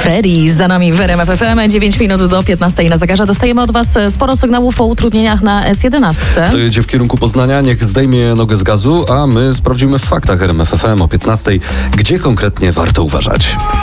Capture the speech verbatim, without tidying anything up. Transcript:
Cherry za nami w R M F F M. dziewięć minut do piętnastej na zegarze. Dostajemy od Was sporo sygnałów o utrudnieniach na S jedenaście. Kto jedzie w kierunku Poznania, niech zdejmie nogę z gazu, a my sprawdzimy w faktach R M F F M o piętnastej, gdzie konkretnie warto uważać.